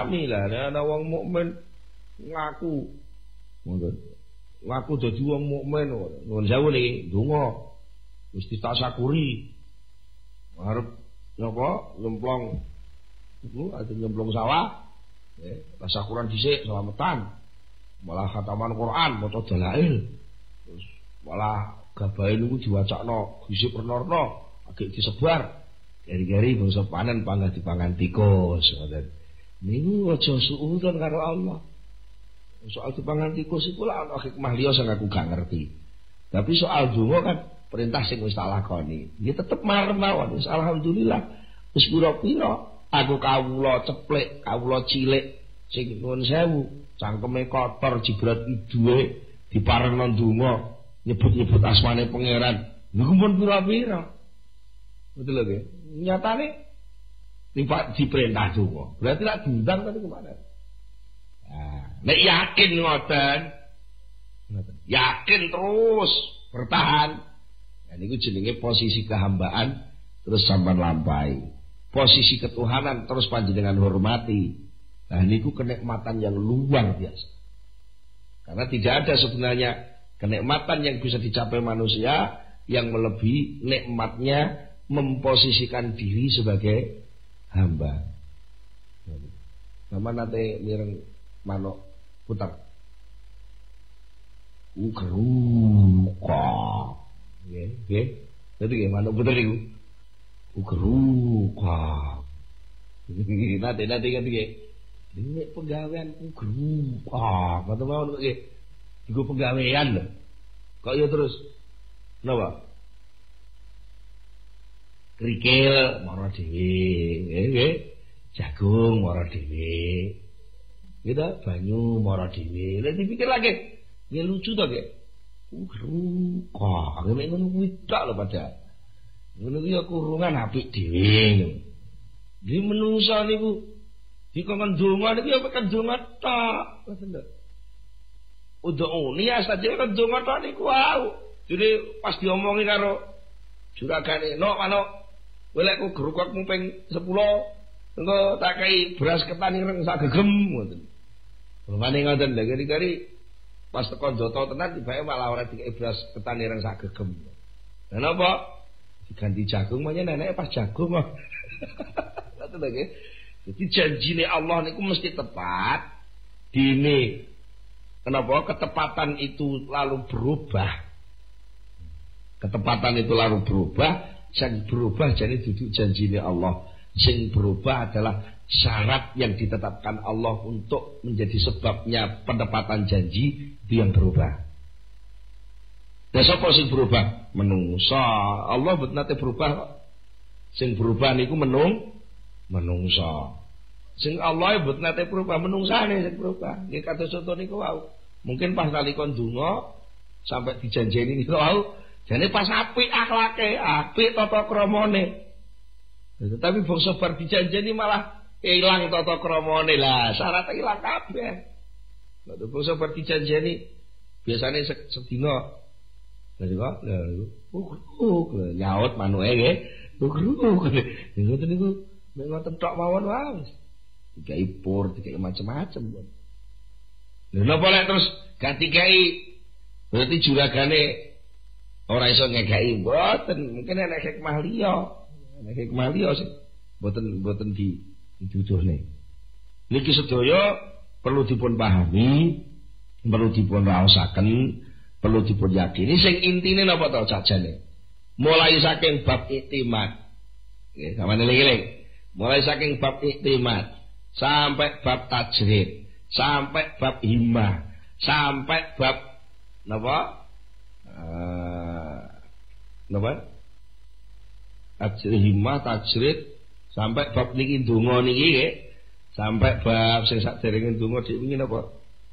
alami lah ana wong mukmin ngaku ngoten. Ngaku dadi wong mukmin nuwun sewu niki donga wis ditasakuri. Arep napa nyemplong iku ate nyemplong sawah tasakuran dhisik selametan. Malah khataman Quran maca dalail. Terus malah gabahe niku diwacakno gisi pernorno agek disebar. Gari-gari bangsa panen panggah dipangan tikus ngoten. Niku aja suudzon karo Allah. Soal dipangan tikus iku lah ana hikmah liya sing aku gak ngerti. Tapi soal donga kan perintah sing wis tak lakoni. Ya tetep marem mawon. Wis alhamdulillah wis pira-pira aku kawula ceplek, kawula cilik sing nuwun sewu, cangkeme kotor jibrat iduwe diparengno donga nyebut-nyebut asmane pangeran. Niku pun pira-pira. Betul lho nggih. Nyatane diperintah donga. Berarti lak diundang tadi kemana? Nek yakin ngoten, yakin terus bertahan. Nah niku jenenge posisi kehambaan terus sampean lampahi. Posisi ketuhanan terus panjenengan hormati. Nah niku kenikmatan yang luar biasa. Karena tidak ada sebenarnya kenikmatan yang bisa dicapai manusia yang melebihi nikmatnya memposisikan diri sebagai hamba. Sama nate mireng manuk putar ugeruka nggih dadi nggih manuk puter iku ugeruka nate nggih ini penggawean ugeruka kata mau nggih iku penggawean lho kok ya terus napa krikil mara dhewe nggih jagung mara dhewe kita banyu mara dhewe. Lah dipikir lagi, ya lucu to, Kek. Kok ngene ngono kuwi tok lho padahal. Ngono kuwi ya kurungan apik dhewe. Di menungsa niku dikon donga niku ya peken donga tok. Ngoten lho. Udhuni asate kan donga tok niku wau. Jadi pas diomongi karo juragane, "Nok, manuk, welekku gerukakmu ping 10." Engko tak kei beras ketan ireng sak gegem ngoten. Rumane ngoten lho kari-kari pas teko njoto tenan tibake malah ora dikei beras ketan ireng sak gegem. Lah napa? Diganti jagung menyen neneke pas jagung kok. Ngoten lho nggih. Jadi janjine Allah niku mesti tepat. Dene kenapa ketepatan itu lalu berubah? Ketepatan itu lalu berubah, sing berubah jadi duduk janjine Allah. Sing berubah adalah syarat yang ditetapkan Allah untuk menjadi sebabnya penepatan janji itu yang berubah. Nah, sapa sing berubah? Menungsa. Allah mboten nate berubah. Sing berubah niku menungsa. Sing Allah mboten nate berubah, menungsane sing berubah. Nggih kados conto niku wau. Mungkin pas nalika ndonga sampai dijanjeni niku wau, jane pas apik akhlake, apik tata kramane. Tapi bangsa bar dijanjeni malah ilang tata kramane lah, syaratnya ilang kabeh. Lha bangsa bar dijanjeni biasane sedina. Jadi kok nyaut manuke nggih. Ngoten niku nek ngoten tok mawon wae. Dikai pur, dikai macam-macam. Lha napa lek terus ganti kai berarti juragane ora iso ngegai mboten, mungkin ana hikmah liya. Nek hikmah liya sing boten dituduhne. Niki sedaya perlu dipun pahami, perlu dipun raosaken, perlu dipun yakini. Sing intine napa to sajane? Mulai saking bab iktimat. Nggih, sampeyan eling-eling. Mulai saking bab iktimat sampai bab tajrid, sampai bab himmah, sampai bab napa? Napa? Himmah tajrid sampai bab niki donga niki nggih. Sampai bab sing saderenge donga dik wingi napa?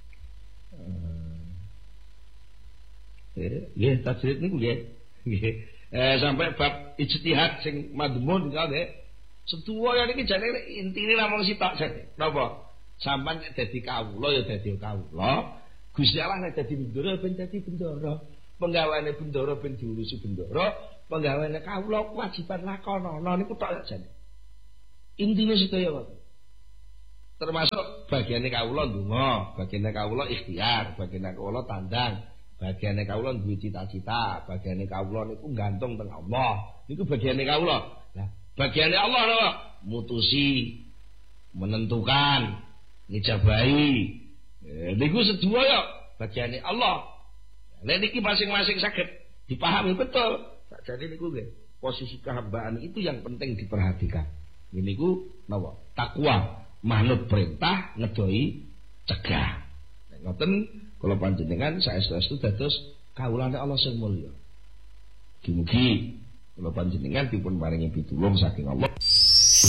Nggih tajrid niku nggih. Nggih. Sampai bab ijtihad sing madmun nggih. Sedaya niki jane intine namung sitok jane. Napa? Sampeyan nek dadi kawula ya dadi kawula. Gusti Allah nek dadi bendara ben dadi bendara. Penggaweane bendara ben diurusi bendara. Penggaweane kawula kewajiban lakonono niku tok jane. Intine sedaya wae. termasuk bagiane kawula ndonga, bagiane kawula ikhtiar, bagiane kawula tandang, bagiane kawula duwe cita-cita, bagiane kawula niku gantung teng Allah. Niku bagiane kawula. Lah, bagiane Allah napa? Mutusi, menentukan, ngijabahi. Niku sedaya bagiane Allah. Lah niki masing-masing saged dipahami betul. Sakjane niku nggih, posisi kehambaan itu yang penting diperhatikan. Niku napa? Takwa. Manut perintah ngedoi cegah. Nek ngoten kula panjenengan saestu-estu dados kawulane Allah sing mulya. Mugi-mugi kula panjenengan dipun paringi pitulung saking Allah.